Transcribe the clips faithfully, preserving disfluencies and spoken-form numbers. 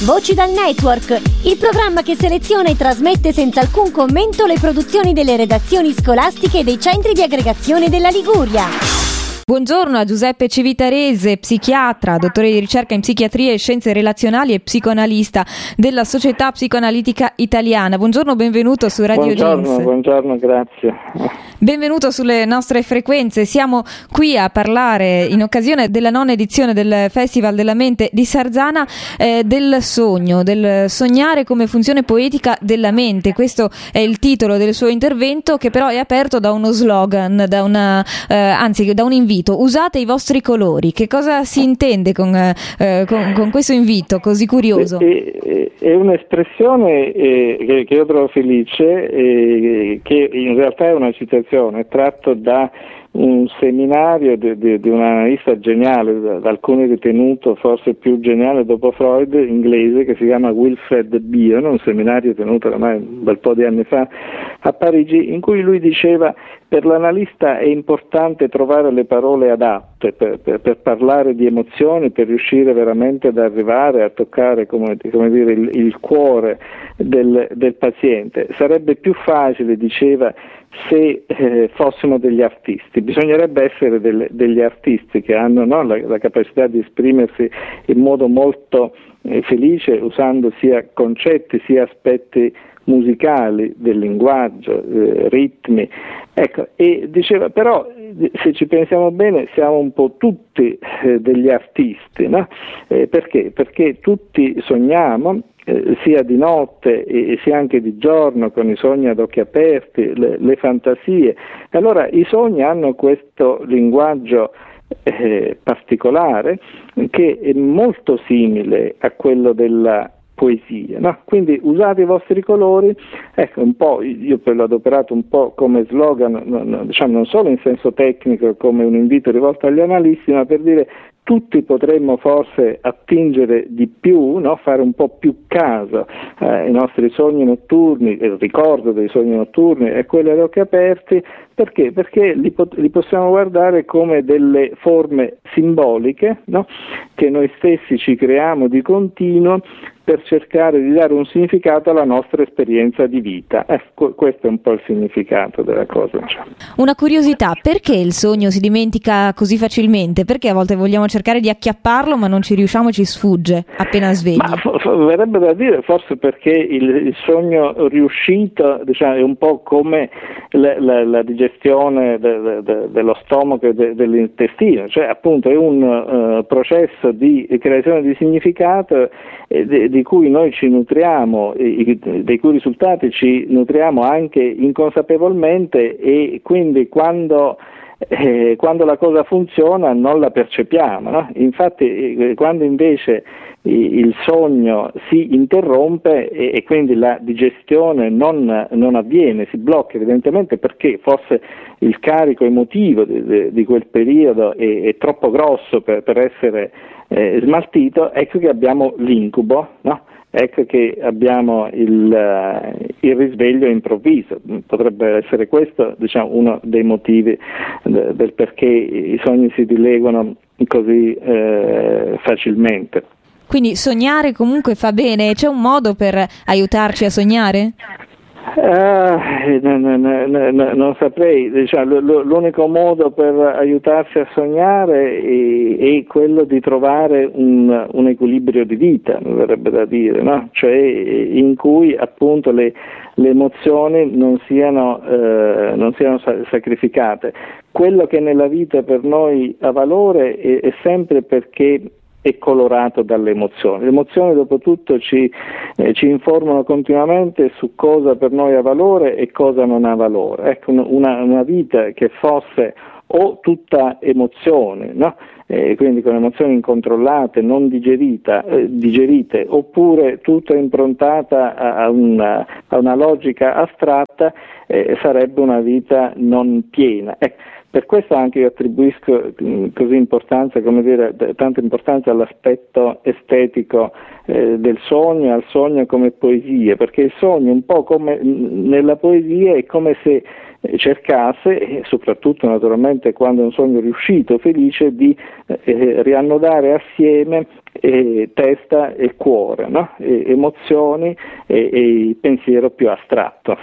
Voci dal Network, il programma che seleziona e trasmette senza alcun commento le produzioni delle redazioni scolastiche e dei centri di aggregazione della Liguria. Buongiorno a Giuseppe Civitarese, psichiatra, dottore di ricerca in psichiatria e scienze relazionali e psicoanalista della Società Psicoanalitica Italiana. Buongiorno, benvenuto su Radio buongiorno, Jeans. Buongiorno, grazie. Benvenuto sulle nostre frequenze. Siamo qui a parlare, in occasione della nona edizione del Festival della Mente di Sarzana, eh, del sogno, del sognare come funzione poetica della mente. Questo è il titolo del suo intervento, che però è aperto da uno slogan, da una, eh, anzi da un invito: usate i vostri colori. Che cosa si intende con, eh, con, con questo invito così curioso? È, è, è un'espressione eh, che, che io trovo felice, eh, che in realtà è una citazione, è tratto da un seminario di, di, di un analista geniale, da, da alcuni ritenuto forse più geniale dopo Freud, inglese, che si chiama Wilfred Bion, un seminario tenuto ormai un bel po' di anni fa a Parigi, in cui lui diceva: per l'analista è importante trovare le parole adatte per, per, per parlare di emozioni, per riuscire veramente ad arrivare a toccare, come, come dire, il, il cuore del, del paziente. Sarebbe più facile, diceva, se eh, fossimo degli artisti. Bisognerebbe essere delle, degli artisti che hanno, no, la, la capacità di esprimersi in modo molto eh, felice, usando sia concetti sia aspetti musicali del linguaggio, eh, ritmi. Ecco, e diceva, però se ci pensiamo bene siamo un po' tutti eh, degli artisti, no? Eh, perché? Perché tutti sogniamo, eh, sia di notte e sia anche di giorno, con i sogni ad occhi aperti, le, le fantasie. Allora i sogni hanno questo linguaggio eh, particolare, che è molto simile a quello della poesia, no? Quindi usate i vostri colori, ecco, un po', io poi l'ho adoperato un po' come slogan, no, no, diciamo non solo in senso tecnico, come un invito rivolto agli analisti, ma per dire tutti potremmo forse attingere di più, no? Fare un po' più caso eh, ai nostri sogni notturni, il ricordo dei sogni notturni e quelli ad occhi aperti. Perché? Perché li, pot- li possiamo guardare come delle forme simboliche, no? Che noi stessi ci creiamo di continuo per cercare di dare un significato alla nostra esperienza di vita. Ecco, questo è un po' il significato della cosa. Diciamo. Una curiosità: perché il sogno si dimentica così facilmente? Perché a volte vogliamo cercare di acchiapparlo ma non ci riusciamo e ci sfugge appena svegli? Ma f- f- verrebbe da dire forse perché il, il sogno riuscito, diciamo, è un po' come la, la, la digestione de, de, de, dello stomaco e de, dell'intestino, cioè appunto è un uh, processo di creazione di significato eh, de, di cui noi ci nutriamo, e, dei cui risultati ci nutriamo anche inconsapevolmente, e quindi quando Eh, quando la cosa funziona non la percepiamo, no? Infatti eh, quando invece eh, il sogno si interrompe e, e quindi la digestione non, non avviene, si blocca, evidentemente perché forse il carico emotivo di, di, di quel periodo è, è troppo grosso per, per essere eh, smaltito, ecco che abbiamo l'incubo, no? Ecco che abbiamo il, uh, il risveglio improvviso. Potrebbe essere questo, diciamo, uno dei motivi de, del perché i sogni si dileguano così eh, facilmente. Quindi sognare comunque fa bene. C'è un modo per aiutarci a sognare? Uh, no, no, no, no, non saprei, diciamo, l'unico modo per aiutarsi a sognare è, è quello di trovare un, un equilibrio di vita, mi verrebbe da dire, no? Cioè in cui appunto le, le emozioni non siano, eh, non siano sacrificate. Quello che nella vita per noi ha valore è, è sempre perché è colorato dalle emozioni. Le emozioni dopo tutto ci, eh, ci informano continuamente su cosa per noi ha valore e cosa non ha valore. Ecco, una, una vita che fosse o tutta emozione, no? Eh, quindi con emozioni incontrollate, non digerita, eh, digerite, oppure tutta improntata a, a, una, a una logica astratta, eh, sarebbe una vita non piena. Eh, Per questo anche io attribuisco mh, così importanza, come dire, tanta importanza all'aspetto estetico eh, del sogno, al sogno come poesia, perché il sogno un po' come mh, nella poesia è come se cercasse, e soprattutto naturalmente quando è un sogno riuscito, felice, di eh, riannodare assieme eh, testa e cuore, no? e, emozioni e, e il pensiero più astratto.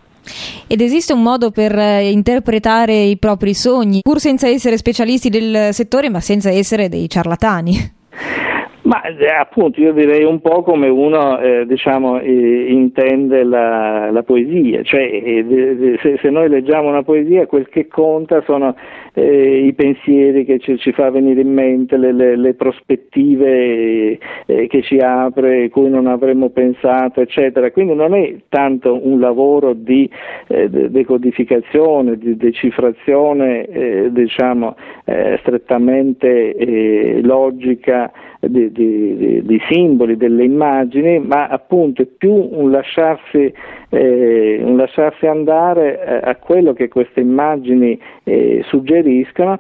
Ed esiste un modo per eh, interpretare i propri sogni, pur senza essere specialisti del settore, ma senza essere dei ciarlatani? Ma eh, appunto io direi un po' come uno eh, diciamo eh, intende la, la poesia, cioè eh, se, se noi leggiamo una poesia quel che conta sono eh, i pensieri che ci, ci fa venire in mente, le, le, le prospettive eh, che ci apre, cui non avremmo pensato, eccetera. Quindi non è tanto un lavoro di eh, decodificazione, di decifrazione eh, diciamo eh, strettamente eh, logica Di, di, di simboli, delle immagini, ma appunto è più un lasciarsi, eh, un lasciarsi andare eh, a quello che queste immagini eh, suggeriscono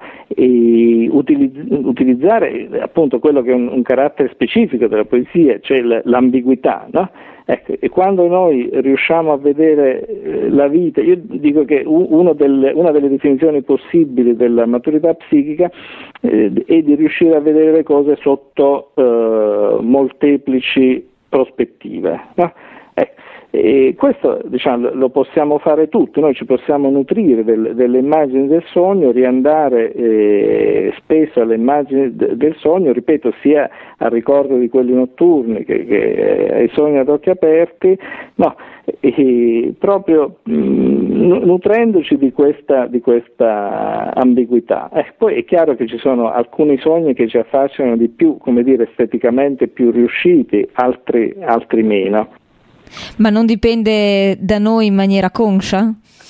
e utilizz- utilizzare appunto quello che è un, un carattere specifico della poesia, cioè l- l'ambiguità, no? Ecco, e quando noi riusciamo a vedere eh, la vita, io dico che uno del, una delle definizioni possibili della maturità psichica eh, è di riuscire a vedere le cose sotto eh, molteplici prospettive, no? Ecco, e questo diciamo, lo possiamo fare tutti, noi ci possiamo nutrire del, delle immagini del sogno, riandare eh, spesso alle immagini de, del sogno, ripeto, sia al ricordo di quelli notturni che, che ai sogni ad occhi aperti, no, e proprio mh, nutrendoci di questa, di questa ambiguità. Eh, poi è chiaro che ci sono alcuni sogni che ci affascinano di più, come dire, esteticamente più riusciti, altri, altri meno. Ma non dipende da noi in maniera conscia?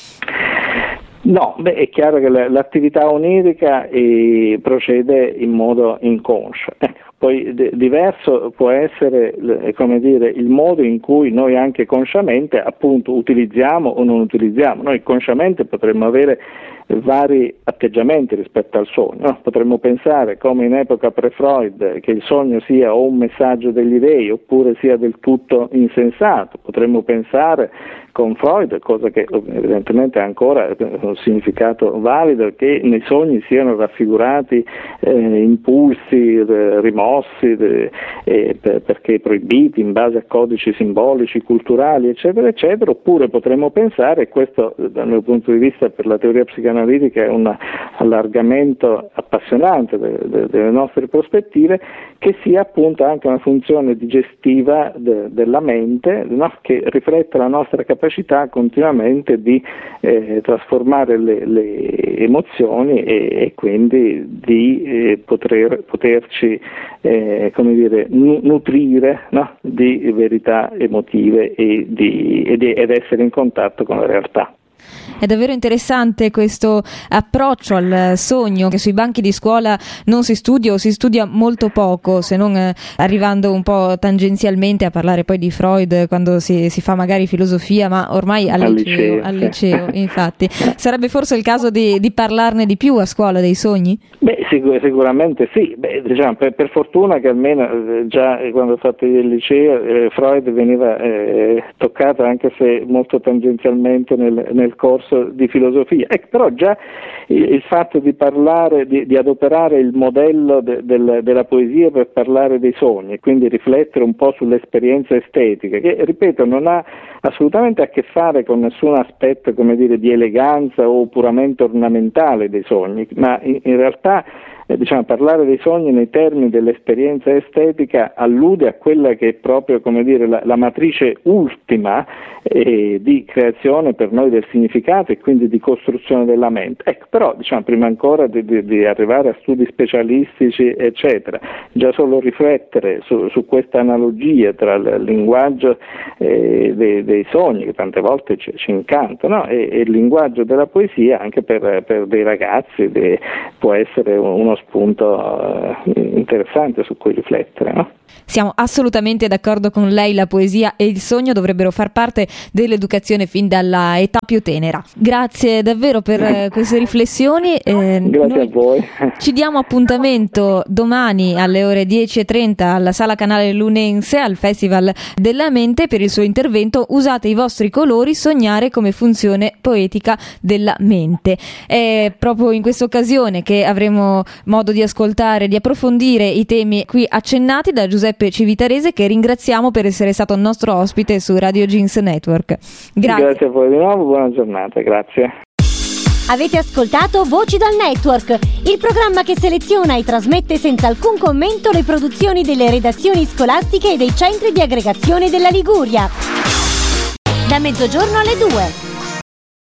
No, beh, è chiaro che l'attività onirica eh, procede in modo inconscio. Eh, poi d- diverso può essere eh, come dire, il modo in cui noi anche consciamente appunto utilizziamo o non utilizziamo. Noi consciamente potremmo avere vari atteggiamenti rispetto al sogno, no? Potremmo pensare come in epoca pre-Freud che il sogno sia o un messaggio degli dei oppure sia del tutto insensato, potremmo pensare con Freud, cosa che evidentemente ha ancora un significato valido, che nei sogni siano raffigurati eh, impulsi eh, rimossi eh, per, perché proibiti in base a codici simbolici, culturali, eccetera, eccetera, oppure potremmo pensare, e questo dal mio punto di vista per la teoria psicanalitica è un allargamento appassionante de, de, delle nostre prospettive, che sia appunto anche una funzione digestiva de, della mente, no? Che riflette la nostra capacità continuamente di eh, trasformare le, le emozioni e, e quindi di eh, poter, poterci eh, come dire, nu- nutrire, no? Di verità emotive e di, ed, ed essere in contatto con la realtà. È davvero interessante questo approccio al sogno, che sui banchi di scuola non si studia o si studia molto poco, se non eh, arrivando un po' tangenzialmente a parlare poi di Freud quando si, si fa magari filosofia, ma ormai al, al liceo, liceo, al liceo infatti. Sarebbe forse il caso di, di parlarne di più a scuola dei sogni? Beh, sicur- sicuramente sì. Beh, diciamo, per, per fortuna che almeno eh, già quando ho fatto il liceo eh, Freud veniva eh, toccato, anche se molto tangenzialmente nel, nel corso di filosofia. Ecco, però già il, il fatto di parlare, di, di adoperare il modello de, del, della poesia per parlare dei sogni e quindi riflettere un po' sull'esperienza estetica, che ripeto non ha assolutamente a che fare con nessun aspetto, come dire, di eleganza o puramente ornamentale dei sogni, ma in, in realtà Eh, diciamo, parlare dei sogni nei termini dell'esperienza estetica allude a quella che è proprio, come dire, la, la matrice ultima eh, di creazione per noi del significato e quindi di costruzione della mente. Ecco, però diciamo, prima ancora di, di, di arrivare a studi specialistici, eccetera, già solo riflettere su, su questa analogia tra il linguaggio eh, dei, dei sogni, che tante volte ci, ci incantano, e, e il linguaggio della poesia anche per, per dei ragazzi de, può essere uno spunto uh, interessante su cui riflettere, no? Siamo assolutamente d'accordo con lei, la poesia e il sogno dovrebbero far parte dell'educazione fin dalla età più tenera. Grazie davvero per eh, queste riflessioni. Eh, Grazie a voi. Ci diamo appuntamento domani alle ore dieci e trenta alla Sala Canale Lunense al Festival della Mente per il suo intervento Usate i vostri colori, sognare come funzione poetica della mente. È proprio in questa occasione che avremo modo di ascoltare, di approfondire i temi qui accennati da Giuseppe Civitarese, che ringraziamo per essere stato nostro ospite su Radio Jeans Network. Grazie. Grazie a voi di nuovo, buona giornata, grazie. Avete ascoltato Voci dal Network, il programma che seleziona e trasmette senza alcun commento le produzioni delle redazioni scolastiche e dei centri di aggregazione della Liguria. Da mezzogiorno alle due.